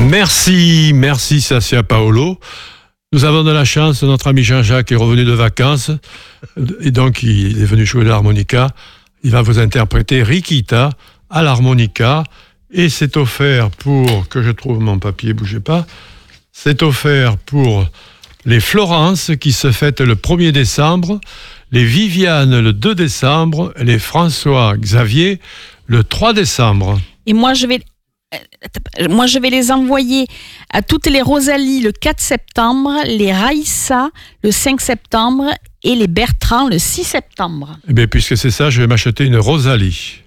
Merci Sassia Paolo. Nous avons de la chance, notre ami Jean-Jacques est revenu de vacances et donc il est venu jouer l'harmonica. Il va vous interpréter Rikita à l'harmonica et c'est offert pour, que je trouve mon papier, bougez pas, c'est offert pour les Florence qui se fêtent le 1er décembre, les Viviane le 2 décembre, et les François Xavier le 3 décembre. Et moi je vais les envoyer à toutes les Rosalie le 4 septembre, les Raïssa le 5 septembre et les Bertrand le 6 septembre. Eh bien, puisque c'est ça, je vais m'acheter une Rosalie.